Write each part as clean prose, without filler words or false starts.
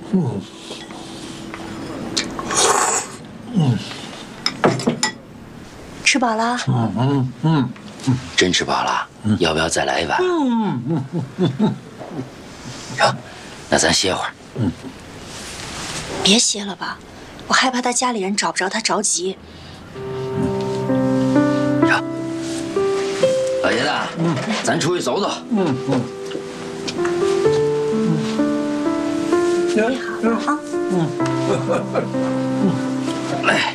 吃饱了？ 真吃饱了？要不要再来一碗？行，那咱歇会儿。 别歇了吧，我害怕他家里人找不着他着急。 行，老爷子，咱出去走走。 你好啊。 来。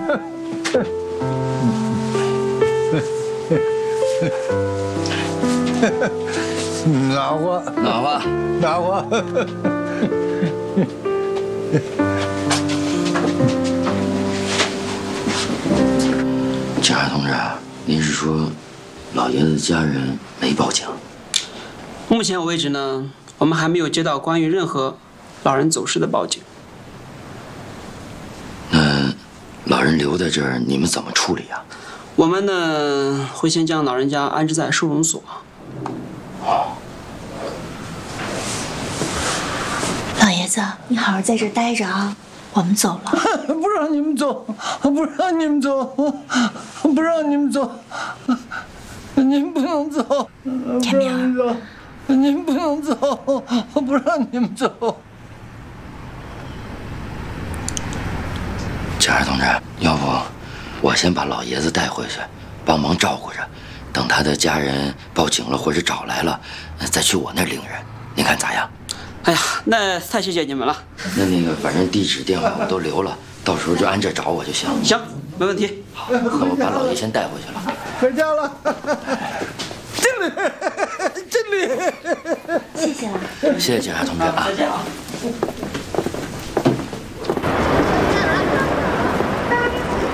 暖和， 暖和， 暖和。 警察同志，您是说老爷子家人没报警？ 目前为止呢，我们还没有接到关于任何老人走失的报警。 那老人留在这儿，你们怎么处理啊？ 我们呢会先将老人家安置在收容所。 老爷子，你好好在这待着啊，我们走了。 不让你们走，不让你们走，不让你们走，您不能走， 天明， 您不能走，不让你们走。 警察同志，要不我先把老爷子带回去，帮忙照顾着，等他的家人报警了或者找来了，再去我那儿领人，您看咋样？ 哎呀，那太谢谢你们了。 那个，反正地址电话我都留了，到时候就按这找我就行。 行，没问题。 好，那我把老爷先带回去了。 回家了，这里， 谢谢了。 谢谢警察同志啊。 再见啊。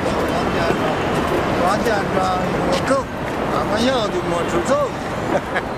王店长有个狗，俺们要的没出走。